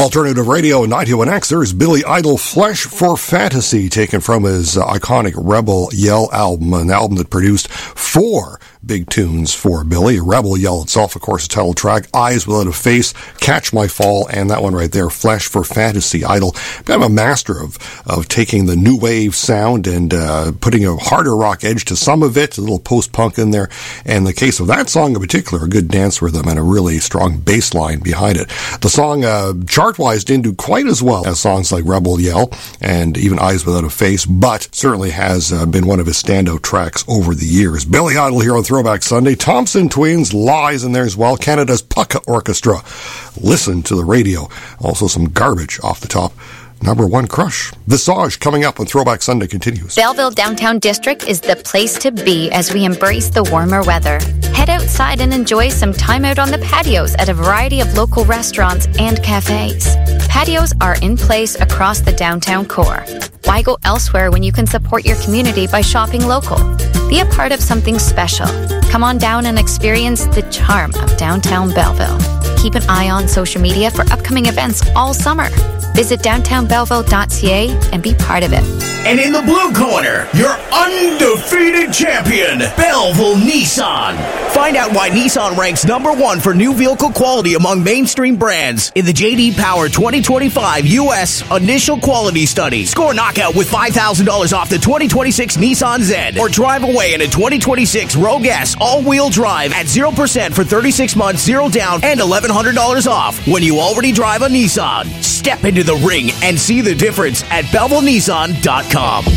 Alternative Radio and 91X, there's Billy Idol, Flesh for Fantasy, taken from his iconic Rebel Yell album, an album that produced 4 big tunes for Billy. Rebel Yell itself, of course, a title track, Eyes Without a Face, Catch My Fall, and that one right there, Flesh for Fantasy. Idol, kind of a master of taking the new wave sound and putting a harder rock edge to some of it, a little post-punk in there. And in the case of that song in particular, a good dance rhythm and a really strong bass line behind it. The song, chart-wise, didn't do quite as well as songs like Rebel Yell and even Eyes Without a Face, but certainly has been one of his standout tracks over the years. Billy Idol here on Throwback Sunday. Thompson Twins, Lies in there as well. Canada's Pucka Orchestra. Listen to the radio. Also some garbage off the top. Number 1 Crush. Visage coming up when Throwback Sunday continues. Belleville Downtown District is the place to be as we embrace the warmer weather. Head outside and enjoy some time out on the patios at a variety of local restaurants and cafes. Patios are in place across the downtown core. Why go elsewhere when you can support your community by shopping local? Be a part of something special. Come on down and experience the charm of downtown Belleville. Keep an eye on social media for upcoming events all summer. Visit downtownbelleville.ca and be part of it. And in the blue corner, your undefeated champion, Belleville Nissan. Find out why Nissan ranks number 1 for new vehicle quality among mainstream brands in the J.D. Power 2025 U.S. Initial Quality Study. Score knockout with $5,000 off the 2026 Nissan Z, or drive away in a 2026 Rogue S all-wheel drive at 0% for 36 months, 0 down, and $1,100 off when you already drive a Nissan. Step into the ring and see the difference at BellevilleNissan.com.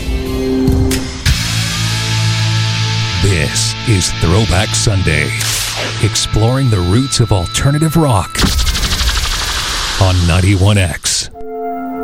This is Throwback Sunday, exploring the roots of alternative rock on 91X.